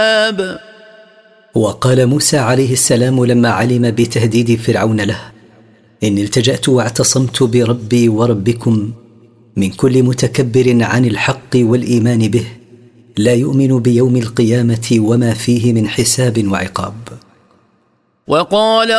وقال موسى عليه السلام لما علم بتهديد فرعون له: إني التجأت واعتصمت بربي وربكم من كل متكبر عن الحق والإيمان به، لا يؤمن بيوم القيامة وما فيه من حساب وعقاب. وقال